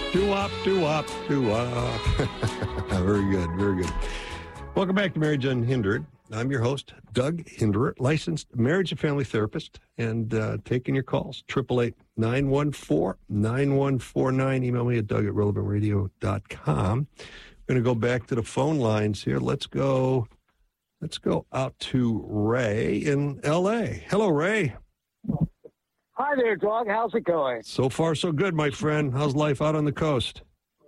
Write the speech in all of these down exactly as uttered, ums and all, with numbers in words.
Do-wop, do-wop, do-wop. Very good, very good. Welcome back to Marriage Unhindered. I'm your host, Doug Hinderer, licensed marriage and family therapist, and uh, taking your calls, eight eight eight, nine one four, nine one four nine. Email me at doug at relevant radio dot com. We're going to go back to the phone lines here. Let's go, let's go out to Ray in L A. Hello, Ray. Hi there, Doug. How's it going? So far, so good, my friend. How's life out on the coast?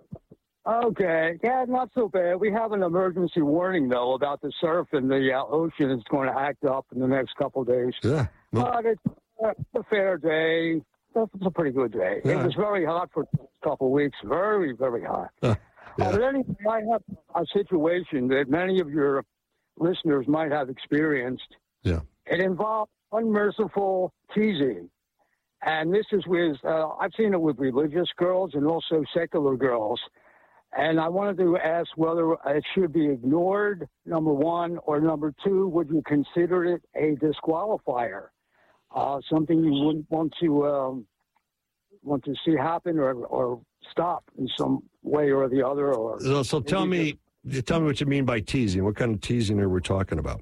Okay. Yeah, not so bad. We have an emergency warning, though, about the surf in the uh, ocean is going to act up in the next couple of days. Yeah. No. But it's uh, a fair day. It's a pretty good day. Yeah. It was very hot for a couple of weeks. Very, very hot. Uh, yeah. Uh, but anyway, I have a situation that many of your listeners might have experienced. Yeah. It involves unmerciful teasing. And this is with, uh, I've seen it with religious girls and also secular girls. And I wanted to ask whether it should be ignored, number one, or number two, would you consider it a disqualifier? Uh, something you wouldn't want to um, want to see happen or, or stop in some way or the other? Or So, so tell me, tell me what you mean by teasing. What kind of teasing are we talking about?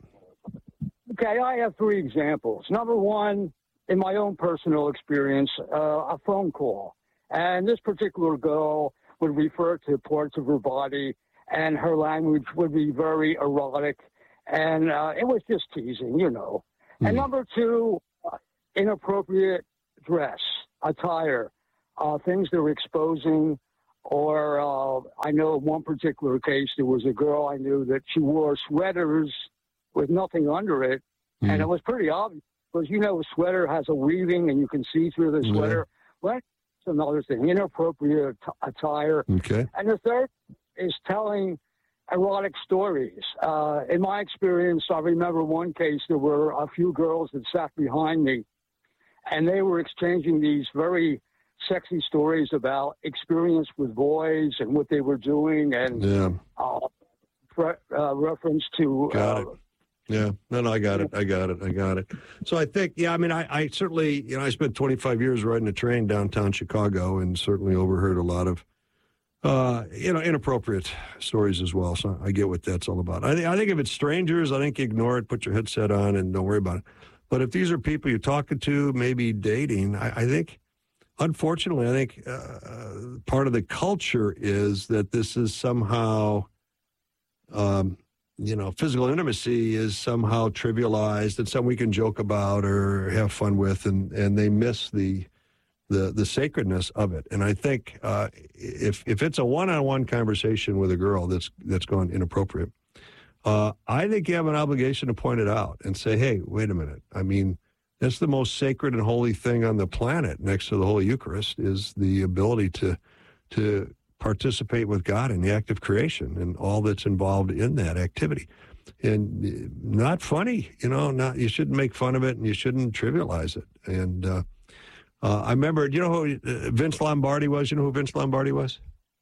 Okay, I have three examples. Number one, in my own personal experience, uh, a phone call. And this particular girl would refer to parts of her body, and her language would be very erotic. And uh, it was just teasing, you know. Mm. And number two, uh, inappropriate dress, attire, uh, things that were exposing. Or uh, I know in one particular case, there was a girl I knew that she wore sweaters with nothing under it. Mm. And it was pretty obvious. Because, you know, a sweater has a weaving and you can see through the sweater. Yeah. Well, that's another thing, inappropriate t- attire. Okay. And the third is telling erotic stories. Uh, in my experience, I remember one case, there were a few girls that sat behind me, and they were exchanging these very sexy stories about experience with boys and what they were doing and yeah. uh, pre- uh, reference to... Got uh, it. Yeah, no, no, I got it. I got it. I got it. So I think, yeah, I mean, I, I certainly, you know, I spent twenty-five years riding a train downtown Chicago and certainly overheard a lot of, uh, you know, inappropriate stories as well. So I get what that's all about. I, th- I think if it's strangers, I think you ignore it, put your headset on and don't worry about it. But if these are people you're talking to, maybe dating, I, I think, unfortunately, I think uh, part of the culture is that this is somehow, um, you know, physical intimacy is somehow trivialized and something we can joke about or have fun with, and, and they miss the the the sacredness of it. And I think uh, if if it's a one-on-one conversation with a girl that's that's gone inappropriate, uh, I think you have an obligation to point it out and say, hey, wait a minute. I mean, that's the most sacred and holy thing on the planet next to the Holy Eucharist is the ability to to participate with God in the act of creation and all that's involved in that activity. And not funny, you know, not, you shouldn't make fun of it and you shouldn't trivialize it. And uh, uh, I remember, do you know who uh, Vince Lombardi was? You know who Vince Lombardi was?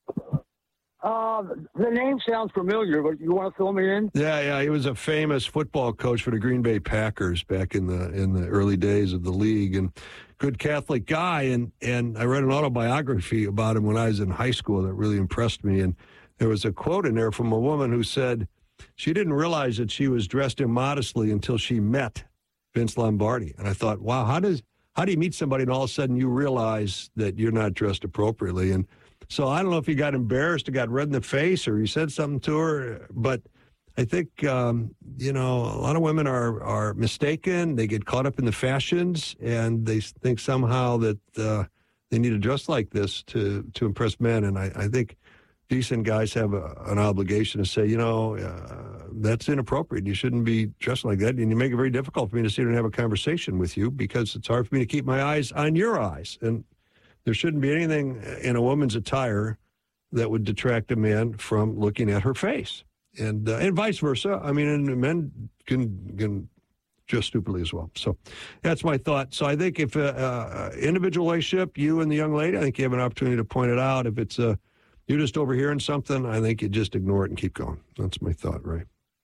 Uh, the name sounds familiar, but you want to fill me in? Yeah, yeah. He was a famous football coach for the Green Bay Packers back in the in the early days of the league, and good Catholic guy. And, and I read an autobiography about him when I was in high school that really impressed me. And there was a quote in there from a woman who said she didn't realize that she was dressed immodestly until she met Vince Lombardi. And I thought, wow, how does how do you meet somebody and all of a sudden you realize that you're not dressed appropriately? And so I don't know if you got embarrassed or got red in the face or you said something to her, but I think, um, you know, a lot of women are, are mistaken. They get caught up in the fashions and they think somehow that uh, they need to dress like this to, to impress men. And I, I think decent guys have a, an obligation to say, you know, uh, that's inappropriate. You shouldn't be dressed like that. And you make it very difficult for me to sit and have a conversation with you because it's hard for me to keep my eyes on your eyes. And there shouldn't be anything in a woman's attire that would detract a man from looking at her face, and uh, and vice versa. I mean, and men can can dress stupidly as well. So that's my thought. So I think if a uh, uh, individual relationship, you and the young lady, I think you have an opportunity to point it out. If it's a uh, you're just overhearing something, I think you just ignore it and keep going. That's my thought, Ray.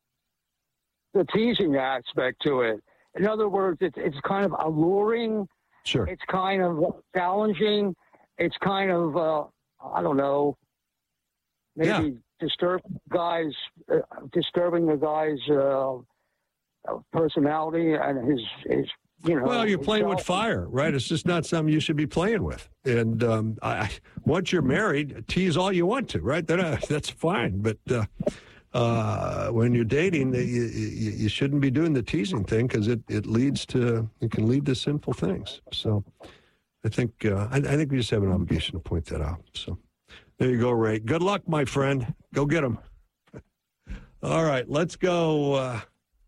The teasing aspect to it. In other words, it's it's kind of alluring. Sure. It's kind of challenging. It's kind of uh, I don't know, maybe Yeah. disturb guys, uh, disturbing the guy's uh, uh, personality and his, his, you know. Well, you're his playing with self- fire, right? It's just not something you should be playing with. And um, I, once you're married, tease all you want to, right? That, uh, that's fine. But uh, uh, when you're dating, you, you, you shouldn't be doing the teasing thing because it, it leads to, it can lead to sinful things. So I think, uh, I, I think we just have an obligation to point that out. So there you go, Ray. Good luck, my friend. Go get him. All right, let's go. Uh,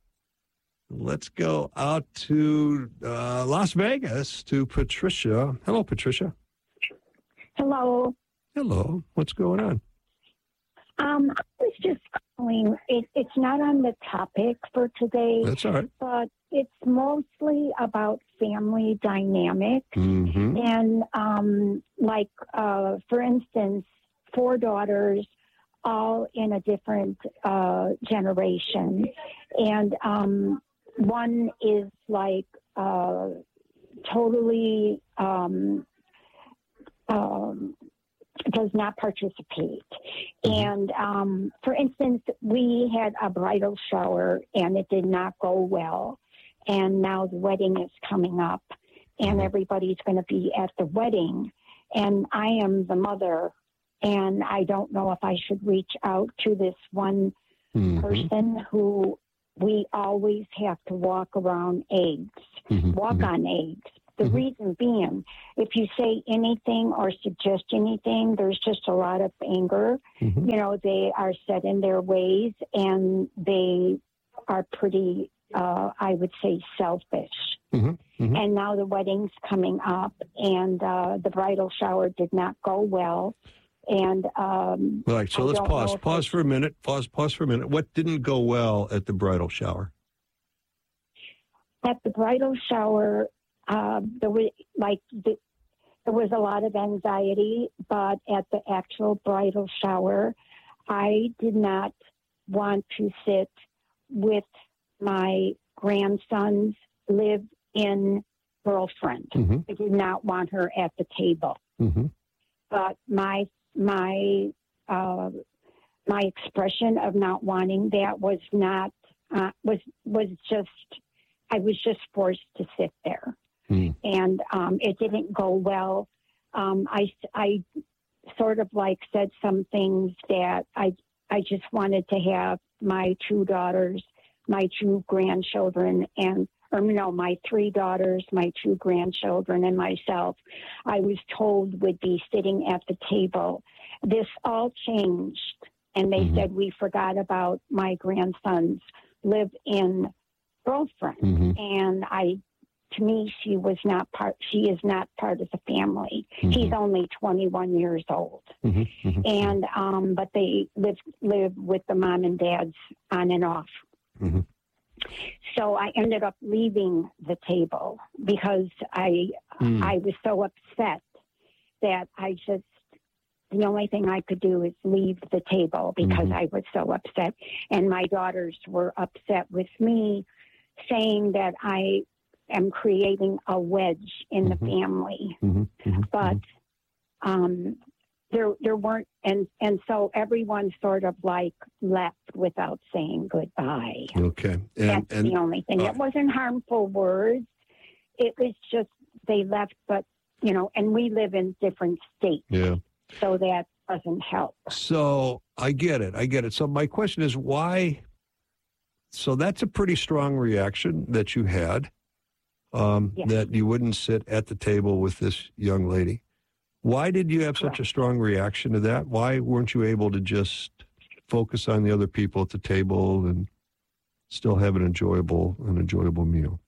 let's go out to uh, Las Vegas to Patricia. Hello, Patricia. Hello. Hello. What's going on? Um, I was just calling. It, it's not on the topic for today, That's all right. but it's mostly about family dynamics. Mm-hmm. And, um, like, uh, for instance, four daughters, all in a different uh, generation. And um, one is like uh, totally um, um, does not participate. And um, for instance, we had a bridal shower and it did not go well. And now the wedding is coming up and everybody's going to be at the wedding. And I am the mother. And I don't know if I should reach out to this one Mm-hmm. person who we always have to walk around eggs, Mm-hmm. walk on eggs. The Mhm. reason being, if you say anything or suggest anything, there's just a lot of anger. Mhm. You know, they are set in their ways and they are pretty, uh, I would say, selfish. Mhm. Mhm. And now the wedding's coming up and uh, the bridal shower did not go well. And um, All right, so I let's don't know pause. if Pause I- for a minute. Pause. Pause for a minute. What didn't go well at the bridal shower? at the bridal shower, uh, there was like the, there was a lot of anxiety, but at the actual bridal shower, I did not want to sit with my grandson's live-in girlfriend. Mm-hmm. I did not want her at the table. Mm-hmm. But my my uh, my expression of not wanting that was not uh, was was just I was just forced to sit there, Mm. and um, it didn't go well. Um, I I sort of like said some things that I I just wanted to have my two daughters, my two grandchildren, and or no, my three daughters, my two grandchildren, and myself, I was told would be sitting at the table. This all changed, and they Mhm. said we forgot about my grandson's live-in girlfriend, Mm-hmm. and I, to me, she was not part. She is not part of the family. Mhm. He's only twenty-one years old, Mm-hmm. Mm-hmm. and um, but they live live with the mom and dads on and off. Mhm. So I ended up leaving the table because I Mm. I was so upset that I just the only thing I could do is leave the table because Mhm. I was so upset, and my daughters were upset with me, saying that I am creating a wedge in Mhm. the family. Mm-hmm. Mm-hmm. But um, there there weren't, and and so everyone sort of like left without saying goodbye. Okay. And That's and the only thing. uh, It wasn't harmful words. It was just they left, but you know, and we live in different states, yeah. so that doesn't help. So I get it. I get it. So my question is why? So that's a pretty strong reaction that you had, um, Yes. that you wouldn't sit at the table with this young lady. Why did you have such a Correct. strong reaction to that? Why weren't you able to just focus on the other people at the table and still have an enjoyable, an enjoyable meal?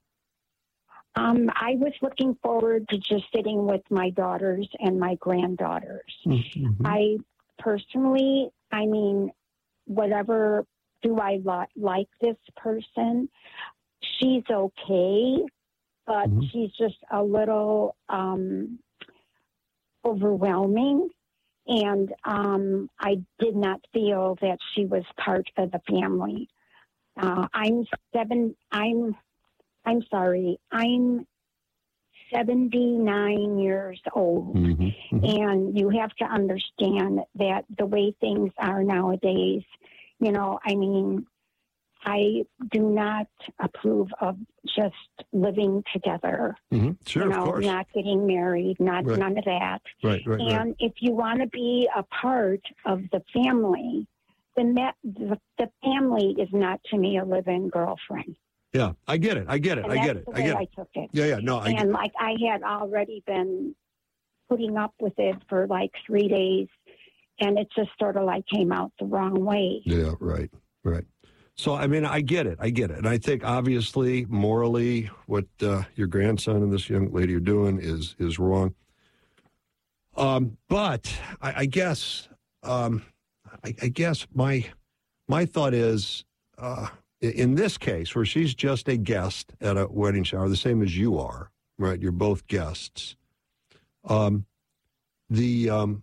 Um, I was looking forward to just sitting with my daughters and my granddaughters. Mm-hmm. I personally, I mean, whatever do I li- like this person? She's okay, but Mhm. she's just a little um, overwhelming. And um, I did not feel that she was part of the family. Uh, I'm seven. I'm. I'm sorry. I'm seventy-nine years old. Mm-hmm. Mm-hmm. And you have to understand that the way things are nowadays, you know, I mean, I do not approve of just living together. Mm-hmm. Sure, you know, of course. not getting married, not Right. none of that. Right, right, and right. if you want to be a part of the family, then that the, the family is not to me a live-in girlfriend. Yeah, I get it. I get it. And I that's get it. the I way get I it. took it. Yeah, yeah. No, I get and it. like I had already been putting up with it for like three days, and it just sort of like came out the wrong way. Yeah, right, right. So, I mean, I get it. I get it. And I think, obviously, morally, what uh, your grandson and this young lady are doing is is wrong. Um, but I, I guess, um, I, I guess my my thought is, uh, in this case, where she's just a guest at a wedding shower, the same as you are, right? You're both guests. Um, the um,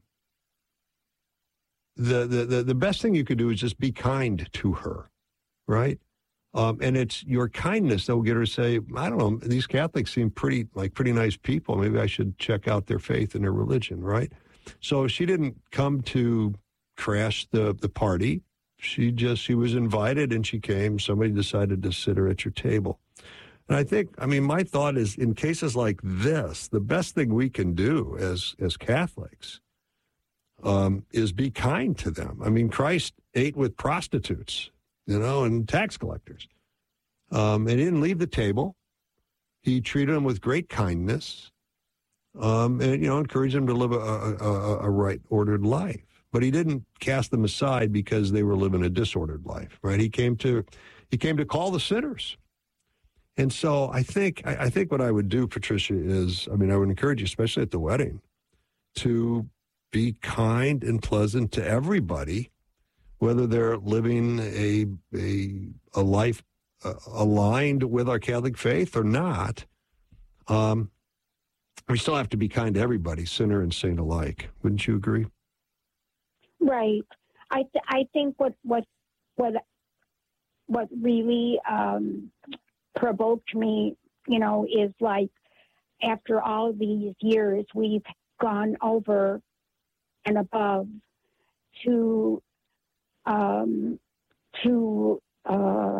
the, the the the best thing you could do is just be kind to her. Right? Um, and it's your kindness that will get her to say, I don't know, these Catholics seem pretty, like pretty nice people. Maybe I should check out their faith and their religion, right? So she didn't come to crash the, the party. She just, she was invited and she came. Somebody decided to sit her at your table. And I think, I mean, my thought is in cases like this, the best thing we can do as, as Catholics um, is be kind to them. I mean, Christ ate with prostitutes, you know, and tax collectors. Um, and he didn't leave the table. He treated them with great kindness um, and, you know, encouraged them to live a, a, a right, ordered life. But he didn't cast them aside because they were living a disordered life, right? He came to he came to call the sinners. And so I think I, I think what I would do, Patricia, is, I mean, I would encourage you, especially at the wedding, to be kind and pleasant to everybody, whether they're living a a, a life uh, aligned with our Catholic faith or not. Um, we still have to be kind to everybody, sinner and saint alike. Wouldn't you agree? Right. I th- I think what what what what really um, provoked me, you know, is like after all these years, we've gone over and above to. Um, to uh,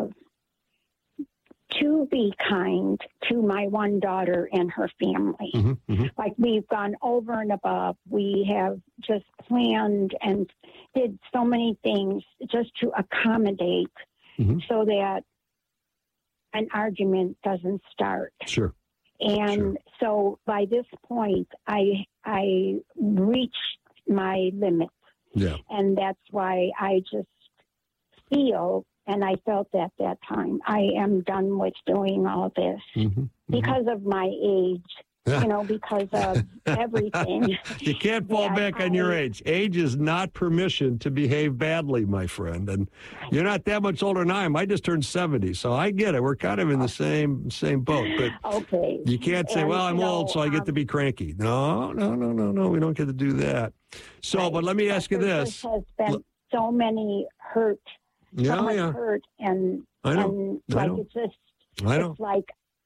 to be kind to my one daughter and her family. Mm-hmm, mm-hmm. Like we've gone over and above. We have just planned and did so many things just to accommodate Mm-hmm. so that an argument doesn't start. Sure. And Sure. so by this point, I I reached my limit. Yeah. And that's why I just feel, and I felt at that time, I am done with doing all this Mm-hmm. because of my age, Yeah. you know, because of everything. You can't fall that back on your I- age. Age is not permission to behave badly, my friend. And you're not that much older than I am. I just turned seventy, so I get it. We're kind of in the same same boat. But Okay. you can't say, And, well, I'm you old, know, so I get um, to be cranky. No, no, no, no, no. We don't get to do that. So, Right. but let me ask you But there this. just has been so many hurt, so Yeah, much yeah. hurt, and I know. and I like know. it's just, I know. it's like,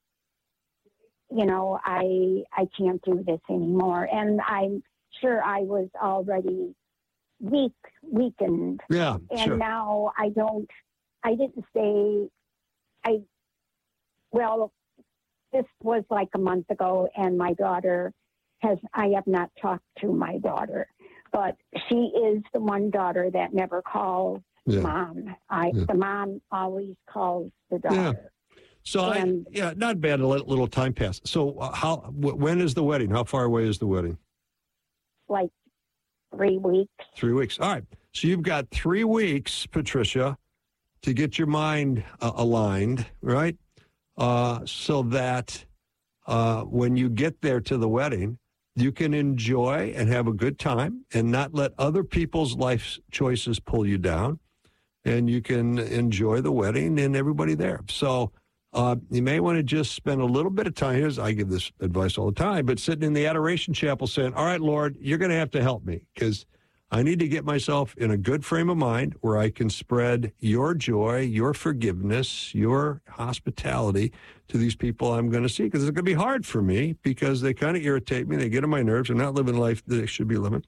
you know, I I can't do this anymore, and I'm sure I was already weak, weakened, Yeah, and sure. now I don't. I didn't say, I. Well, this was like a month ago, and my daughter has. I have not talked to my daughter, but she is the one daughter that never calls Yeah. mom. I Yeah. the mom always calls the daughter. So, I, and- yeah, not bad to let a little time pass. So, uh, how? W- when is the wedding? How far away is the wedding? Like three weeks. Three weeks. All right. So you've got three weeks, Patricia, to get your mind uh, aligned, right? Uh, so that uh, when you get there to the wedding, you can enjoy and have a good time and not let other people's life choices pull you down. And you can enjoy the wedding and everybody there. So uh, you may want to just spend a little bit of time. Here's, I give this advice all the time, but sitting in the adoration chapel saying, all right, Lord, you're going to have to help me because I need to get myself in a good frame of mind where I can spread your joy, your forgiveness, your hospitality to these people I'm going to see, because it's going to be hard for me because they kind of irritate me. They get on my nerves. They're not living the life that they should be living.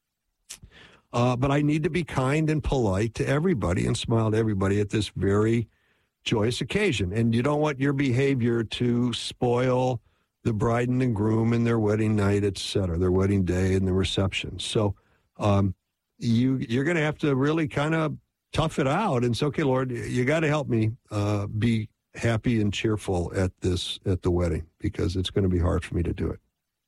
Uh, but I need to be kind and polite to everybody and smile to everybody at this very joyous occasion. And you don't want your behavior to spoil the bride and groom and their wedding night, et cetera, their wedding day and the reception. So um, you, you're going to have to really kind of tough it out and say, okay, Lord, you got to help me uh, be happy and cheerful at this, at the wedding, because it's going to be hard for me to do it.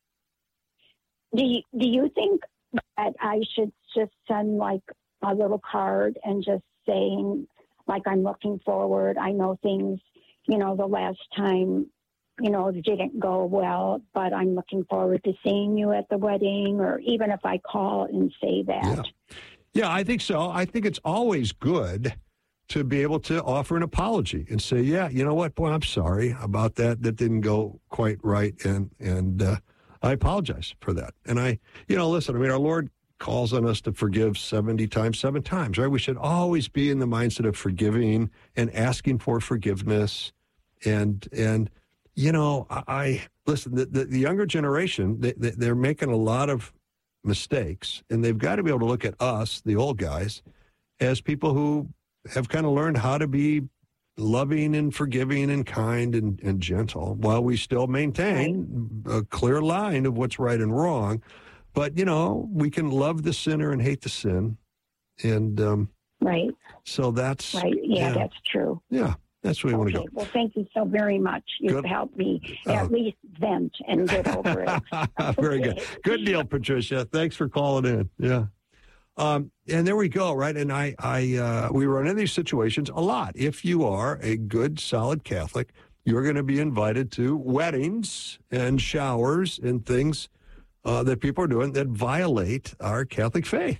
Do you, do you think that I should just send like a little card and just saying, like, I'm looking forward. I know things, you know, the last time, you know, didn't go well, but I'm looking forward to seeing you at the wedding, or even if I call and say that. Yeah, yeah, I think so. I think it's always good to be able to offer an apology and say, yeah, you know what, boy, I'm sorry about that. That didn't go quite right. And, and uh, I apologize for that. And I, you know, listen, I mean, our Lord calls on us to forgive seventy times, seven times, right? We should always be in the mindset of forgiving and asking for forgiveness. And, and you know, I, I listen, the, the, the younger generation, they, they, they're making a lot of mistakes, and they've got to be able to look at us, the old guys, as people who have kind of learned how to be loving and forgiving and kind and, and gentle, while we still maintain a clear line of what's right and wrong. But, you know, we can love the sinner and hate the sin. And um, right. So that's right. Yeah, yeah, that's true. Yeah, that's where we okay. want to go. Well, thank you so very much. You've good. helped me uh, at least vent and get over it. Very good. Good deal, Patricia. Thanks for calling in. Yeah. Um, and there we go, right? And I, I, uh, we run into these situations a lot. If you are a good, solid Catholic, you're going to be invited to weddings and showers and things uh, that people are doing that violate our Catholic faith.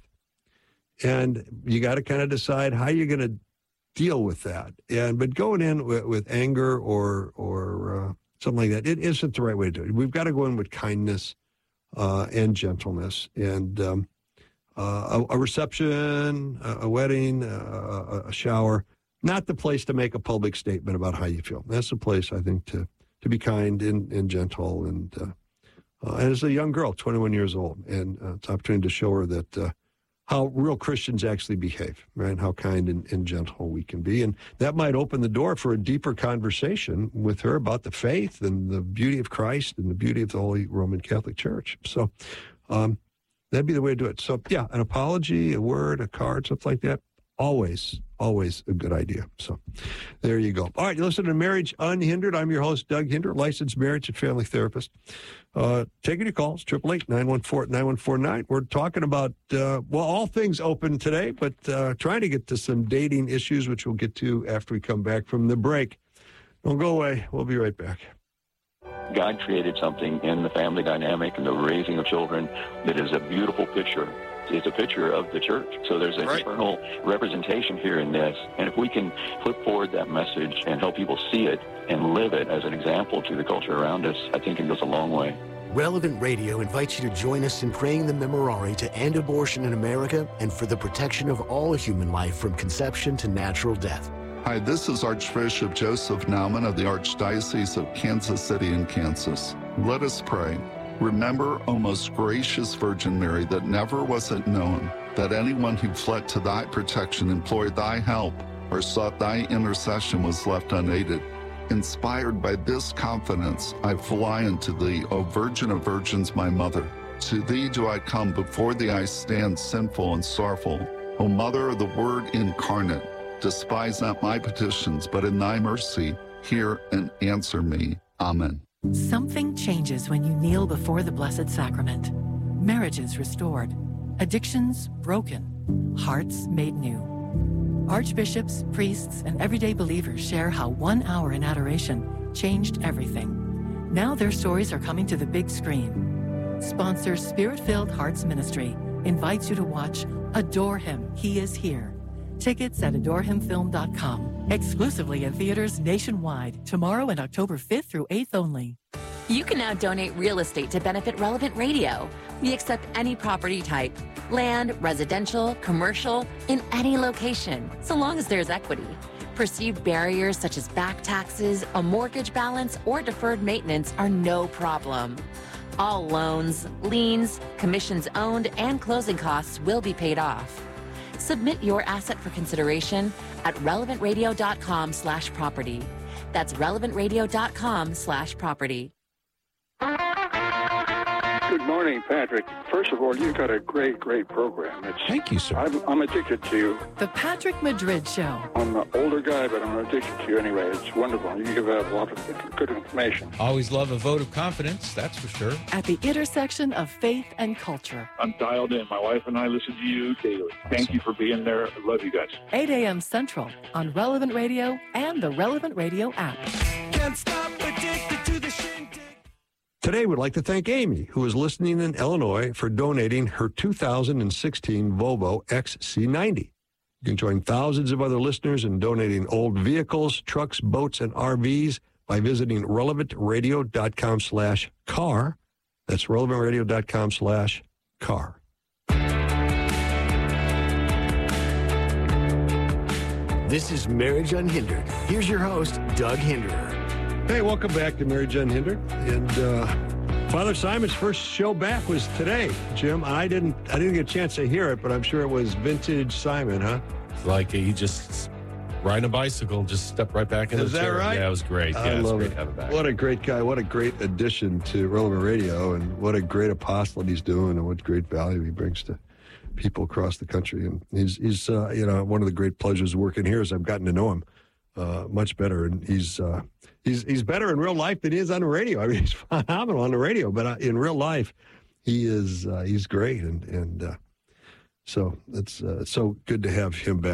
And you got to kind of decide how you're going to deal with that. And but going in with, with anger or or uh, something like that, it isn't the right way to do it. We've got to go in with kindness uh, and gentleness. And um, uh, a, a reception, a, a wedding, a, a shower, not the place to make a public statement about how you feel. That's the place, I think, to to be kind and, and gentle. And uh, uh, and as a young girl, twenty-one years old, and uh, it's an opportunity to show her that. Uh, how real Christians actually behave, right? How kind and, and gentle we can be. And that might open the door for a deeper conversation with her about the faith and the beauty of Christ and the beauty of the Holy Roman Catholic Church. So um, that'd be the way to do it. So, yeah, an apology, a word, a card, something like that, always, always a good idea. So there you go. All right, you listen to Marriage Unhindered. I'm your host, Doug Hinder, licensed marriage and family therapist. Uh, taking your calls, eight eight eight, nine one four, nine one four nine. We're talking about, uh, well, all things open today, but uh, trying to get to some dating issues, which we'll get to after we come back from the break. Don't go away. We'll be right back. God created something in the family dynamic and the raising of children that is a beautiful picture. It's a picture of the church. So there's an right. eternal representation here in this. And if we can flip forward that message and help people see it and live it as an example to the culture around us, I think it goes a long way. Relevant Radio invites you to join us in praying the Memorare to end abortion in America and for the protection of all human life from conception to natural death. Hi, this is Archbishop Joseph Naumann of the Archdiocese of Kansas City in Kansas. Let us pray. Remember, O most gracious Virgin Mary, that never was it known that anyone who fled to thy protection, implored thy help, or sought thy intercession was left unaided. Inspired by this confidence, I fly unto thee, O Virgin of Virgins, my mother. To thee do I come, before thee I stand sinful and sorrowful. O Mother of the Word incarnate, despise not my petitions, but in thy mercy hear and answer me. Amen. Something changes when you kneel before the Blessed Sacrament. Marriages restored, addictions broken, hearts made new. Archbishops, priests, and everyday believers share how one hour in adoration changed everything. Now their stories are coming to the big screen. Sponsor Spirit-Filled Hearts Ministry invites you to watch Adore Him, He is Here. Tickets at adore him film dot com. Exclusively in theaters nationwide, tomorrow and October fifth through eighth only. You can now donate real estate to benefit Relevant Radio. We accept any property type, land, residential, commercial, in any location, so long as there's equity. Perceived barriers such as back taxes, a mortgage balance, or deferred maintenance are no problem. All loans, liens, commissions owned, and closing costs will be paid off. Submit your asset for consideration at relevantradio.com slash property. That's relevantradio.com slash property. Good morning, Patrick. First of all, you've got a great, great program. It's, Thank you, sir. I'm, I'm addicted to you. The Patrick Madrid Show. I'm an older guy, but I'm addicted to you anyway. It's wonderful. You give out a lot of good information. Always love a vote of confidence, that's for sure. At the intersection of faith and culture. I'm dialed in. My wife and I listen to you daily. Awesome. Thank you for being there. I love you guys. eight a.m. Central on Relevant Radio and the Relevant Radio app. Can't stop addicted to the shindig. Today, we'd like to thank Amy, who is listening in Illinois, for donating her two thousand sixteen Volvo X C ninety. You can join thousands of other listeners in donating old vehicles, trucks, boats, and R Vs by visiting relevantradio.com slash car. That's relevantradio.com slash car. This is Marriage Unhindered. Here's your host, Doug Hinderer. Hey, welcome back to Marriage Unhindered. And uh, Father Simon's first show back was today, Jim. I didn't I didn't get a chance to hear it, but I'm sure it was vintage Simon, huh? Like he just riding a bicycle, just stepped right back in the Is that chair. right? Yeah, it was great. I Yeah, it was love great it. to have him back. What a great guy. What a great addition to Relevant Radio, and what a great apostolate he's doing, and what great value he brings to people across the country. And he's, he's uh, you know, one of the great pleasures of working here is I've gotten to know him uh, much better, and he's uh, he's he's better in real life than he is on the radio. I mean, he's phenomenal on the radio, but uh, in real life, he is uh, he's great, and and uh, so it's uh, so good to have him back.